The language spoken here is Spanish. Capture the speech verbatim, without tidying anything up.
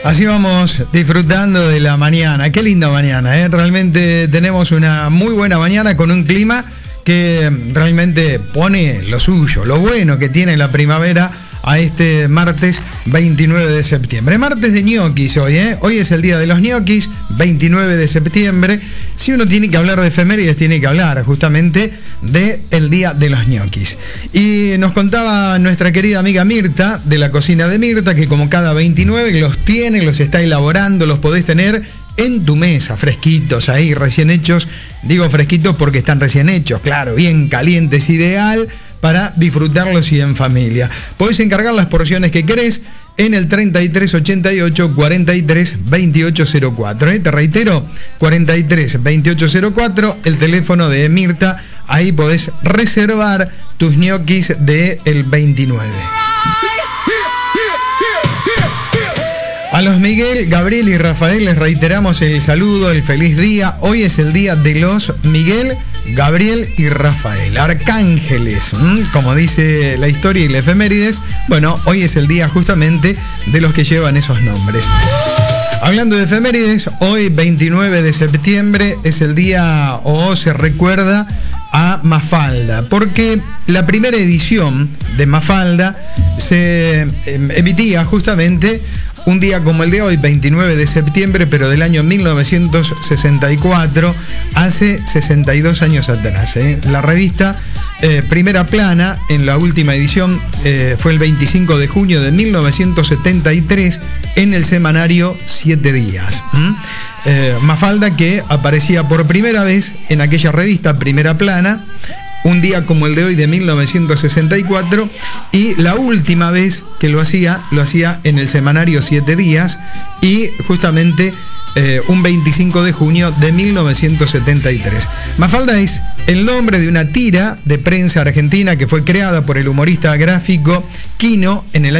Así vamos disfrutando de la mañana. Qué linda mañana, ¿eh? Realmente tenemos una muy buena mañana con un clima que realmente pone lo suyo, lo bueno que tiene la primavera a este martes veintinueve de septiembre. Martes de ñoquis hoy, ¿eh? Hoy es el día de los ñoquis, veintinueve de septiembre. Si uno tiene que hablar de efemérides, tiene que hablar justamente del día de los ñoquis. Y nos contaba nuestra querida amiga Mirta, de la cocina de Mirta, que como cada veintinueve los tiene, los está elaborando, los podés tener en tu mesa, fresquitos ahí, recién hechos. Digo fresquitos porque están recién hechos, claro, bien calientes, ideal para disfrutarlos y en familia. Podés encargar las porciones que querés en el treinta y tres ochenta y ocho cuarenta y tres veintiocho cero cuatro. ¿eh? Te reitero, cuarenta y tres veintiocho cero cuatro, el teléfono de Mirta. Ahí podés reservar tus ñoquis del veintinueve. A los Miguel, Gabriel y Rafael les reiteramos el saludo, el feliz día. Hoy es el día de los Miguel, Gabriel y Rafael, arcángeles, ¿m? Como dice la historia y la efemérides. Bueno, hoy es el día justamente de los que llevan esos nombres. Hablando de efemérides, hoy veintinueve de septiembre es el día, o se recuerda a Mafalda, porque la primera edición de Mafalda se emitía justamente un día como el de hoy, veintinueve de septiembre, pero del año mil novecientos sesenta y cuatro, hace sesenta y dos años atrás. ¿eh? La revista eh, Primera Plana, en la última edición, eh, fue el veinticinco de junio de mil novecientos setenta y tres, en el semanario Siete Días. ¿Mm? Eh, Mafalda, que aparecía por primera vez en aquella revista Primera Plana, un día como el de hoy de mil novecientos sesenta y cuatro, y la última vez que lo hacía, lo hacía en el semanario Siete Días, y justamente eh, un veinticinco de junio de mil novecientos setenta y tres. Mafalda es el nombre de una tira de prensa argentina que fue creada por el humorista gráfico Quino en el año